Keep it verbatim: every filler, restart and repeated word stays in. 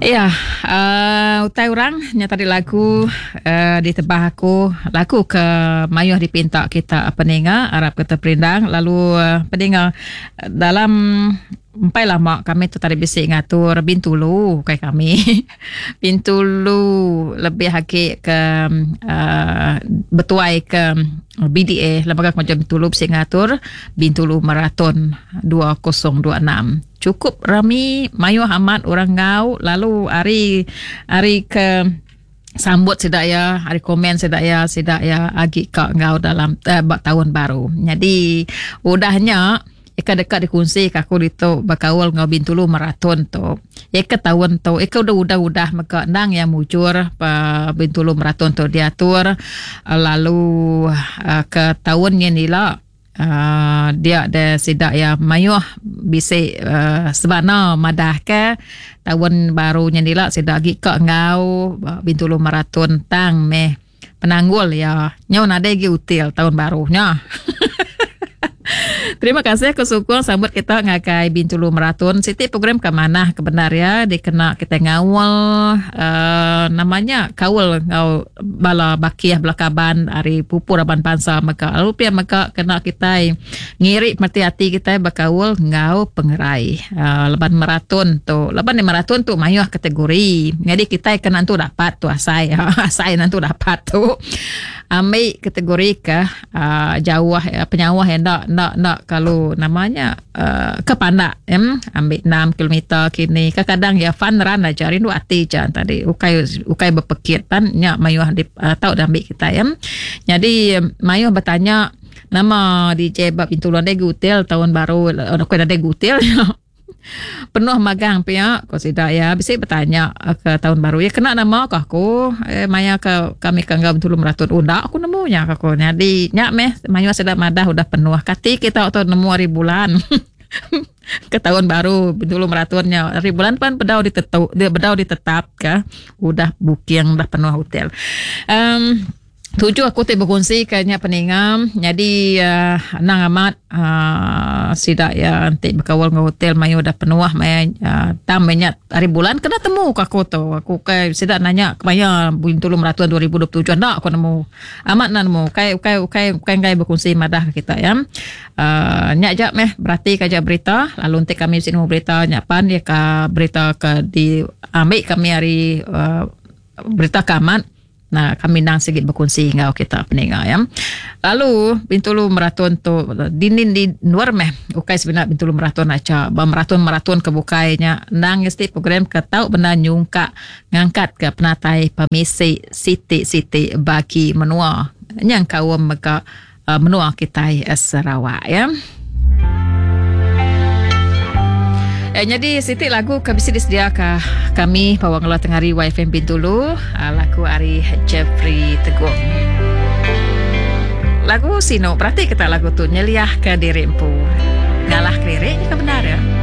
Ya, uh, utai orang nyata di lagu uh, di tebah aku lagu ke mayuh dipinta kita peninga Arab kata perindang lalu uh, peninga dalam empai lama kami tu tadi bisik ngatur Bintulu kayak kami Bintulu lebih hakik ke uh, betuai ke B D A lembaga kemajuan Bintulu bisik ngatur Bintulu Marathon dua ribu dua puluh enam. Cukup rami mayuh amat orang ngau lalu hari hari ke sambut sedaya, hari komen sedaya sedaya agi kak ngau dalam eh, tahun baru. Jadi udahnya eka dekat dikunci kaku dito bakawal ngau Bintulu Marathon tu. Eka tahun tu eka udah udah udah maka nang yang mujur pa Bintulu Marathon tu diatur lalu uh, ke tahunnya nila Uh, dia ada sidak ya mayuh bisik uh, sebana madah ke tahun barunya nila sidak gi kak ngau Bintulu Marathon tang meh penanggul ya nyaw nade gi util tahun barunya. Terima kasih kesukung sambut kita ngakai Bintulu Marathon. Siti program ke mana kebenar ya dikena kita ngawal uh, namanya kawal ngau bala bakiah belakaban hari pupur aban pansa maka lalu pia maka kena kita ngiri mati hati kita bakawal ngau pengerai uh, leban maraton tu leban di maraton tu mayuh kategori jadi kita kena tu dapat tu asai asai nantu dapat tu ambil kategori ke uh, jauh uh, penyawah yang nak nak nak kalau namanya uh, ke pandak em ambil enam kilometer kini kadang ya fun run aja rindu hati jangan tadi ukai ukai berpekit tan nya mayuh di uh, tahu dah ambil kita em jadi mayuh bertanya nama D J bab Bintulu ade gutil tahun baru ono ko ade gutil penuh magang pia ko sida ya bisa bertanya ke tahun baru ya kena nama kah ko eh, maya ke kami ke Bintulu Marathon unda aku nemunya kako jadi nyak meh mayu sedap madah udah penuh kati kita auto nemu hari bulan ke tahun baru Bintulu Marathonnya hari bulan pan bedau ditetap dia bedau ditetap ke udah booking udah penuh hotel um, tujuh aku tiba berkongsi kayaknya peningam jadi uh, nang amat uh, sidak ya nanti berkawal ke hotel mayu dah penuh maya uh, tam banyak hari bulan kena temu aku tu aku kai sidak nanya maya Bintulu Marathon dua ribu dua puluh tujuh nak aku nemu amat nak nemu kai kai kai kai kai berkongsi madah kita ya uh, nyak jak meh berarti kaja berita lalu nanti kami sini mau berita nyapan dia ka berita ke di ambil kami hari uh, berita kamat. Nah, kami nang sikit berkongsi ngau kita peninga ya. Lalu Bintulu Marathon tu dinin di luar meh. Ukai sebenar Bintulu Marathon aja. Ba marathon marathon kebukainya nang isti program ke tau benda nyungka ngangkat ke penatai pemisi siti-siti bagi menua. Yang kau meka uh, menua kita Sarawak ya. Eh, jadi Siti lagu kabisi disediakan ke kami pawang la tengari Y F M Bintulu uh, lagu Ari Jeffrey Teguh. Lagu Sino berarti kita lagu tu nyeliah ke diri empu. Ngalah kelirik, ini benar ya?